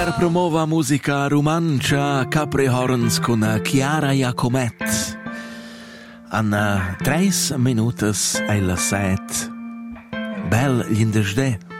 per promuova musica romancia Capri Horns con Chiara Jacomet. Anna 3 minutos e la 7. Bel l'indesde.